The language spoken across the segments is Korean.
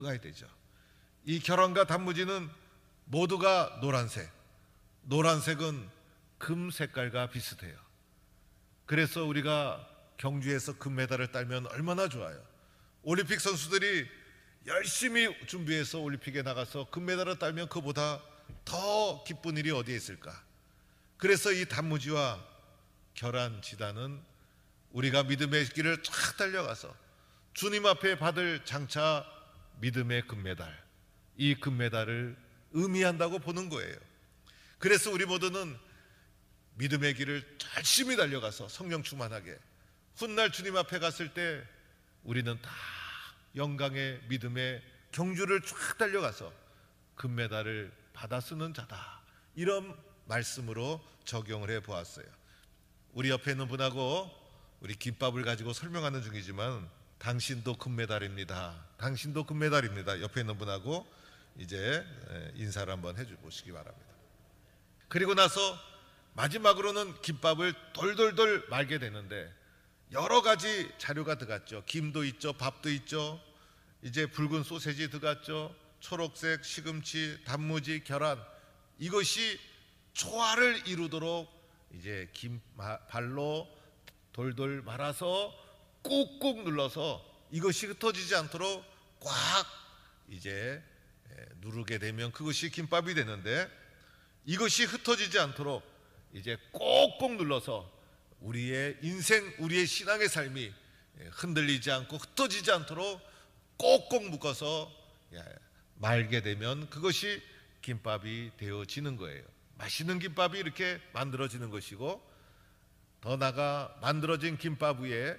가야 되죠. 이 결함과 단무지는 모두가 노란색, 노란색은 금 색깔과 비슷해요. 그래서 우리가 경주에서 금메달을 따면 얼마나 좋아요. 올림픽 선수들이 열심히 준비해서 올림픽에 나가서 금메달을 따면 그보다 더 기쁜 일이 어디에 있을까. 그래서 이 단무지와 결한 지단은 우리가 믿음의 길을 쫙 달려가서 주님 앞에 받을 장차 믿음의 금메달, 이 금메달을 의미한다고 보는 거예요. 그래서 우리 모두는 믿음의 길을 열심히 달려가서 성령 충만하게 훗날 주님 앞에 갔을 때 우리는 다 영광의 믿음의 경주를 쫙 달려가서 금메달을 받아 쓰는 자다, 이런 말씀으로 적용을 해 보았어요. 우리 옆에 있는 분하고 우리 김밥을 가지고 설명하는 중이지만 당신도 금메달입니다, 당신도 금메달입니다. 옆에 있는 분하고 이제 인사를 한번 해줘 보시기 바랍니다. 그리고 나서 마지막으로는 김밥을 돌돌돌 말게 되는데 여러 가지 자료가 들어갔죠. 김도 있죠, 밥도 있죠, 이제 붉은 소세지 들어갔죠, 초록색 시금치, 단무지, 계란, 이것이 조화를 이루도록 이제 발로 돌돌 말아서 꾹꾹 눌러서 이것이 흩어지지 않도록 꽉 이제 누르게 되면 그것이 김밥이 되는데, 이것이 흩어지지 않도록 이제 꼭꼭 눌러서 우리의 인생, 우리의 신앙의 삶이 흔들리지 않고 흩어지지 않도록 꼭꼭 묶어서 말게 되면 그것이 김밥이 되어지는 거예요. 맛있는 김밥이 이렇게 만들어지는 것이고, 더 나아가 만들어진 김밥 위에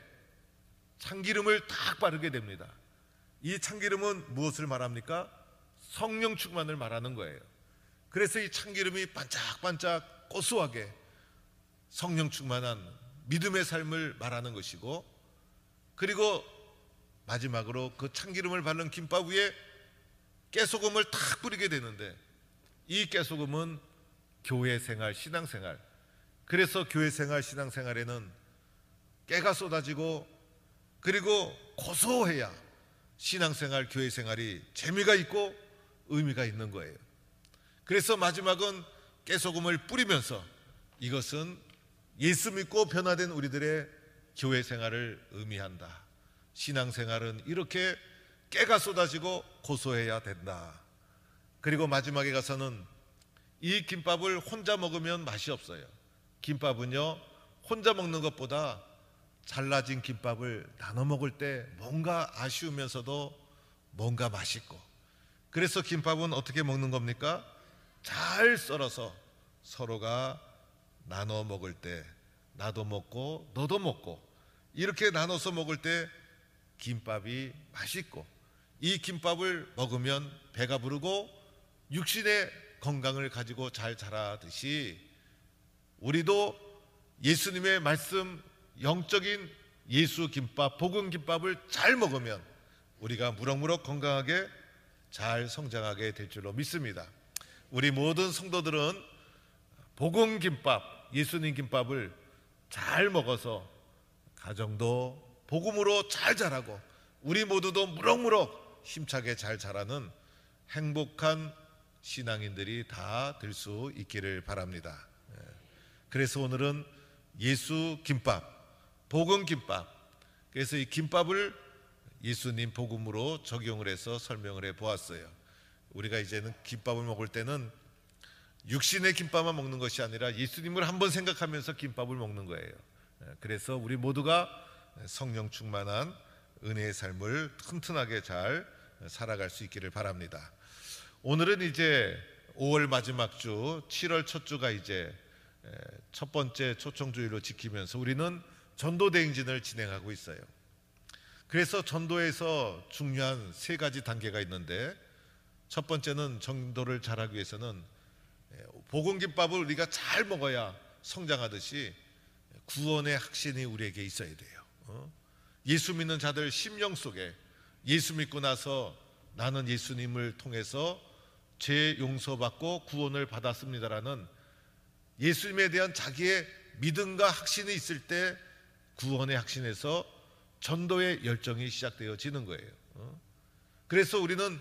참기름을 딱 바르게 됩니다. 이 참기름은 무엇을 말합니까? 성령 충만을 말하는 거예요. 그래서 이 참기름이 반짝반짝 고소하게 성령 충만한 믿음의 삶을 말하는 것이고, 그리고 마지막으로 그 참기름을 바른 김밥 위에 깨소금을 탁 뿌리게 되는데, 이 깨소금은 교회 생활, 신앙 생활, 그래서 교회 생활, 신앙 생활에는 깨가 쏟아지고 그리고 고소해야 신앙 생활, 교회 생활이 재미가 있고 의미가 있는 거예요. 그래서 마지막은 깨소금을 뿌리면서 이것은 예수 믿고 변화된 우리들의 교회 생활을 의미한다. 신앙 생활은 이렇게 깨가 쏟아지고 고소해야 된다. 그리고 마지막에 가서는 이 김밥을 혼자 먹으면 맛이 없어요. 김밥은요, 혼자 먹는 것보다 잘라진 김밥을 나눠 먹을 때 뭔가 아쉬우면서도 뭔가 맛있고, 그래서 김밥은 어떻게 먹는 겁니까? 잘 썰어서 서로가 나눠 먹을 때, 나도 먹고 너도 먹고 이렇게 나눠서 먹을 때 김밥이 맛있고, 이 김밥을 먹으면 배가 부르고 육신의 건강을 가지고 잘 자라듯이 우리도 예수님의 말씀, 영적인 예수 김밥, 복음 김밥을 잘 먹으면 우리가 무럭무럭 건강하게 잘 성장하게 될 줄로 믿습니다. 우리 모든 성도들은 복음 김밥, 예수님 김밥을 잘 먹어서 가정도 복음으로 잘 자라고 우리 모두도 무럭무럭 힘차게 잘 자라는 행복한 신앙인들이 다 될 수 있기를 바랍니다. 그래서 오늘은 예수 김밥, 복음 김밥, 그래서 이 김밥을 예수님 복음으로 적용을 해서 설명을 해 보았어요. 우리가 이제는 김밥을 먹을 때는 육신의 김밥만 먹는 것이 아니라 예수님을 한번 생각하면서 김밥을 먹는 거예요. 그래서 우리 모두가 성령 충만한 은혜의 삶을 튼튼하게 잘 살아갈 수 있기를 바랍니다. 오늘은 이제 5월 마지막 주, 7월 첫 주가 이제 첫 번째 초청주일로 지키면서 우리는 전도대행진을 진행하고 있어요. 그래서 전도에서 중요한 세 가지 단계가 있는데, 첫 번째는 전도를 잘하기 위해서는 복음김밥을 우리가 잘 먹어야 성장하듯이 구원의 확신이 우리에게 있어야 돼요. 예수 믿는 자들 심령 속에 예수 믿고 나서 나는 예수님을 통해서 죄 용서받고 구원을 받았습니다라는 예수님에 대한 자기의 믿음과 확신이 있을 때 구원의 확신에서 전도의 열정이 시작되어지는 거예요. 그래서 우리는